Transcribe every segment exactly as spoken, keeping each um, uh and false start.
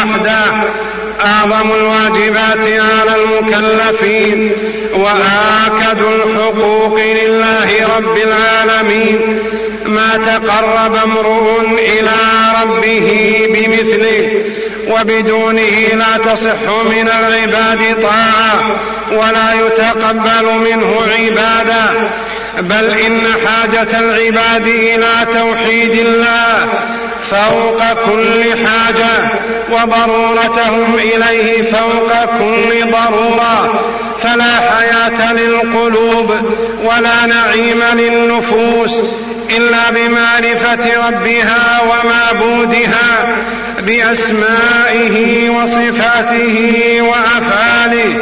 وحده أعظم الواجبات على المكلفين وآكد الحقوق لله رب العالمين. ما تقرب امرؤ إلى ربه بمثله، وبدونه لا تصح من العباد طاعة ولا يتقبل منه عبادة، بل إن حاجة العباد إلى توحيد الله فوق كل حاجة، وضرورتهم إليه فوق كل ضرورة، فلا حياة للقلوب ولا نعيم للنفوس إلا بمعرفة ربها ومعبودها بأسمائه وصفاته وأفعاله،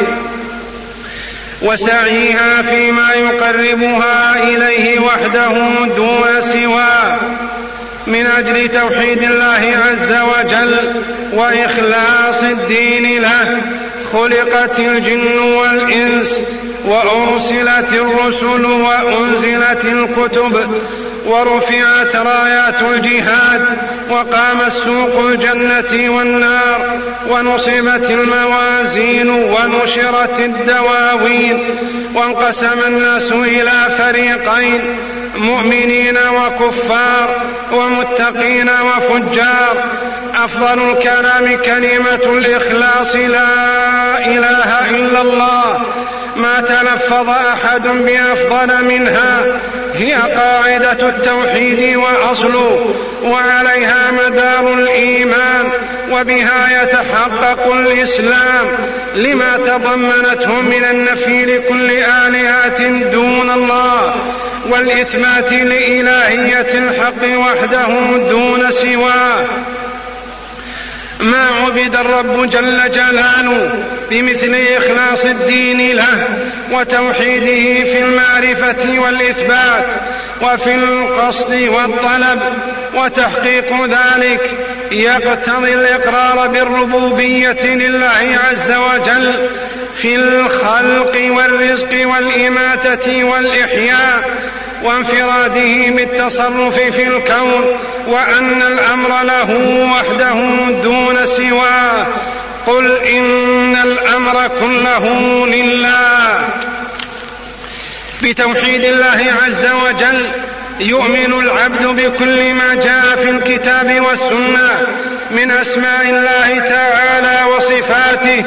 وسعيها فيما يقربها إليه وحده دون سواه. من أجل توحيد الله عز وجل وإخلاص الدين له خلقت الجن والإنس، وأرسلت الرسل وأنزلت الكتب، ورفعت رايات الجهاد، وقام السوق الجنة والنار، ونصبت الموازين، ونشرت الدواوين، وانقسم الناس إلى فريقين: مؤمنين وكفار، ومتقين وفجار. أفضل الكلام كلمة الإخلاص: لا إله إلا الله، ما تلفظ أحد بأفضل منها. هي قاعدة التوحيد وأصله، وعليها مدار الإيمان، وبها يتحقق الإسلام لما تضمنته من النفي لكل آلهة دون الله، والإثبات لإلهية الحق وحده دون سواه. ما عبد الرب جل جلاله بمثل إخلاص الدين له وتوحيده في المعرفة والإثبات وفي القصد والطلب، وتحقيق ذلك يقتضي الإقرار بالربوبية لله عز وجل في الخلق والرزق والإماتة والإحياء، وانفراده بالتصرف في الكون، وأن الأمر له وحده دون سواه. قل إن الأمر كله لله. بتوحيد الله عز وجل يؤمن العبد بكل ما جاء في الكتاب والسنة من أسماء الله تعالى وصفاته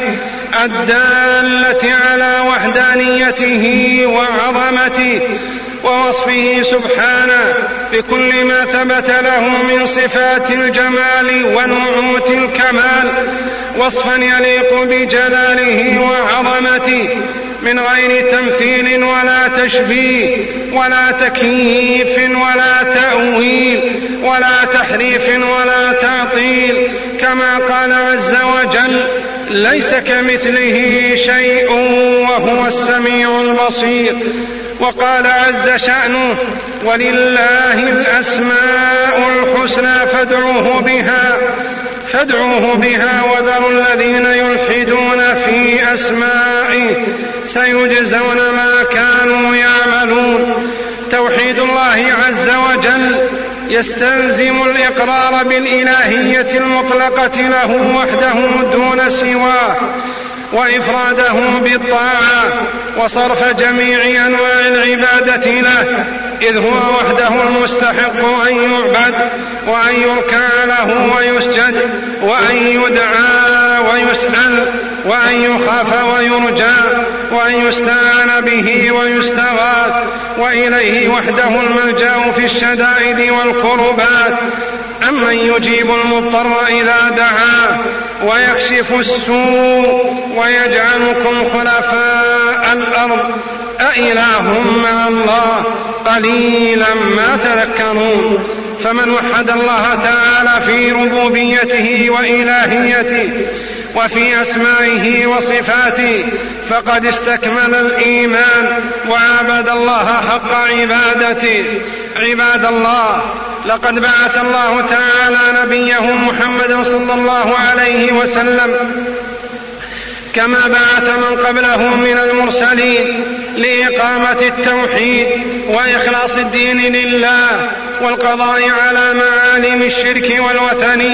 الدالة على وحدانيته وعظمته، ووصفه سبحانه بكل ما ثبت له من صفات الجمال ونعوت الكمال، وصفا يليق بجلاله وعظمته من غير تمثيل ولا تشبيه ولا تكييف ولا تأويل ولا تحريف ولا تعطيل، كما قال عز وجل: ليس كمثله شيء وهو السميع البصير. وقال عز شأنه: ولله الأسماء الحسنى فادعوه بها فادعوه بها وذروا الذين يلحدون في أسمائه سيجزون ما كانوا يعملون. توحيد الله عز وجل يستلزم الإقرار بالإلهية المطلقة له وحده دون سواه، وإفراده بالطاعة، وصرف جميع أنواع العبادة له، إذ هو وحده المستحق أن يعبد وأن يركع له ويسجد وأن يدعى ويسأل وأن يخاف ويرجى وأن يستعان به ويستغاث، وإليه وحده الملجأ في الشدائد والكربات. أمن يجيب المضطر إذا دعاه ويكشف السوء ويجعلكم خلفاء الأرض أإله مع الله قليلا ما تذكرون. فمن وحد الله تعالى في ربوبيته وإلهيته وفي أسمائه وصفاته فقد استكمل الإيمان وعبد الله حق عبادته. عباد الله، لقد بعث الله تعالى نبيه محمد صلى الله عليه وسلم كما بعث من قبله من المرسلين لإقامة التوحيد وإخلاص الدين لله والقضاء على معالم الشرك والوثنية